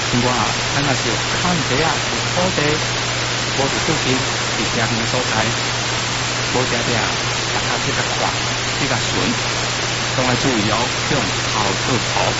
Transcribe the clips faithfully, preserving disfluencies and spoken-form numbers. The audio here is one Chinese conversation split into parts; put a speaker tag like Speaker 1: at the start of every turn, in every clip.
Speaker 1: 我咱若是有看地啊，有土地，无伫附近是啥物所在，无定定大家去甲看，去甲寻，拢要注意哦，这种后土土。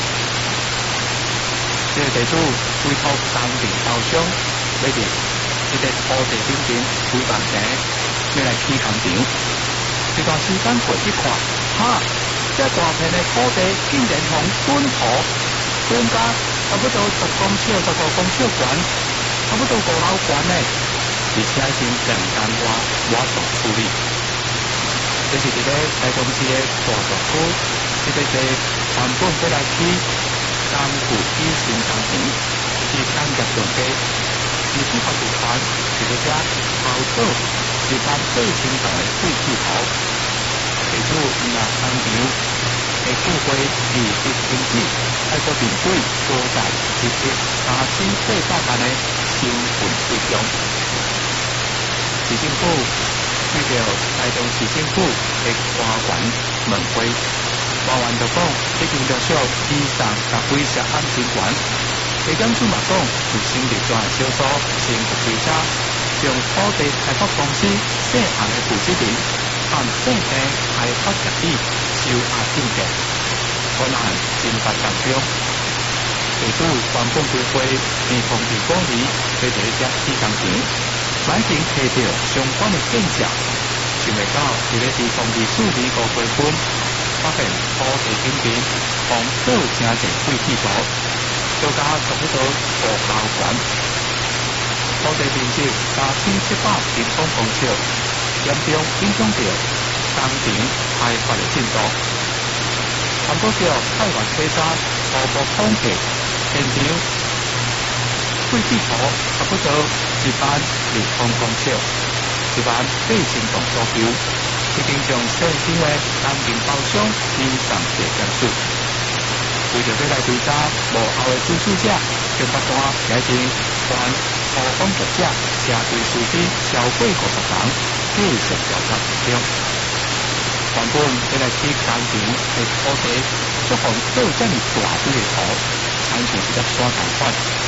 Speaker 1: 这个地主委托当地包商，要伫这个土地顶边规万平，要来起工程。一段时间过去看，哈，这大片的土地竟然从滚土，滚甲差不多十公尺、十五公尺悬，差不多五楼悬呢，而且是两间外我所处理。这是一个台中市的大社区，这个是原本要来起东湖基新工程，是产业用地，是符合条款，是个只后岛是咱八千栋的废弃土。地主若工程会付费二十经济，爱做面对多在一千三千八百万的成本费用。市政府对着台中市政府的官员问话，官员就讲已经着手以上甲威胁安全权。地检署嘛讲有成立专案小组先去追查，将土地开发公司涉案的负责人按正地开发协议收押进去，本案侦查当中，地主原本规划年通知管理要在遮起工程，晚前摕到相关的建设，想袂到伫咧地通知处理五月份，发现土地顶边放倒真侪废弃土，都加差不多五楼悬，土地面积三千七百平方公尺，严重影响到工程开发的进度。环保局海外推查初步统计，现场废弃土差不多一万立方公尺，一万八千栋左右，已经将现场的工程包商引上地检署。为着要来追查幕后的主使者，检察官也是关土方作者、社区司机超过五十人，继续调查当中。原本要来起工程的土地，足方倒这么大堆的土，产生一粒山同款，